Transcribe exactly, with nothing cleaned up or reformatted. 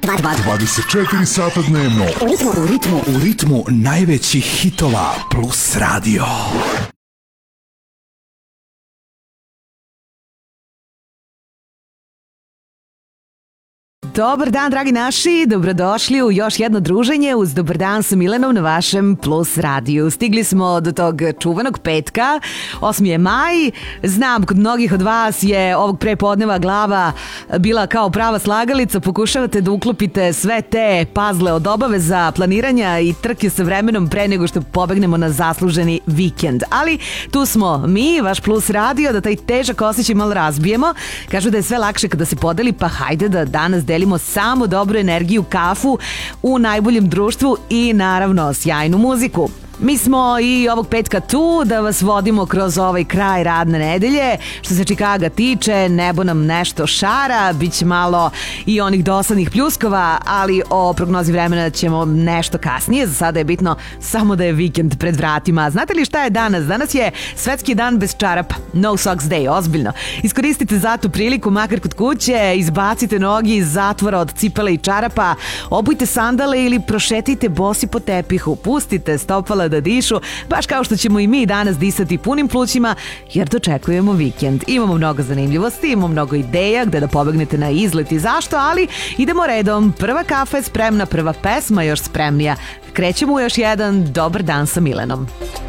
dvadeset četiri sata dnevno. U ritmu, u ritmu, u ritmu najvećih hitova Plus Radio. Dobar dan, dragi naši, dobrodošli u još jedno druženje uz Dobar dan sa Milenom na vašem Plus radiju. Stigli smo do tog čuvenog petka, osmi je maj. Znam, kod mnogih od vas je ovog prepodneva glava bila kao prava slagalica. Pokušavate da uklopite sve te pazle od obaveza, planiranja i trke sa vremenom pre nego što pobegnemo na zasluženi vikend. Ali tu smo mi, vaš Plus radio, da taj težak osjećaj malo razbijemo. Kažu da je sve lakše kada se podeli, pa hajde da danas delimo samo dobru energiju, kafu u najboljem društvu i naravno sjajnu muziku. Mi smo i ovog petka tu da vas vodimo kroz ovaj kraj radne nedelje. Što se Čikaga tiče, nebo nam nešto šara, bit će malo i onih dosadnih pljuskova, ali o prognozi vremena ćemo nešto kasnije. Za sada je bitno samo da je vikend pred vratima. Znate li šta je danas? Danas je svetski dan bez čarapa. No socks day, ozbiljno. Iskoristite za tu priliku, makar kod kuće, izbacite nogi iz zatvora od cipela i čarapa, obujte sandale ili prošetite bosi po tepihu, pustite stopala da dišu, baš kao što ćemo i mi danas disati punim plućima, jer dočekujemo vikend. Imamo mnogo zanimljivosti, imamo mnogo ideja gde da pobegnete na izlet i zašto, ali idemo redom. Prva kafa je spremna, prva pesma još spremnija. Krećemo u još jedan Dobar dan sa Milenom.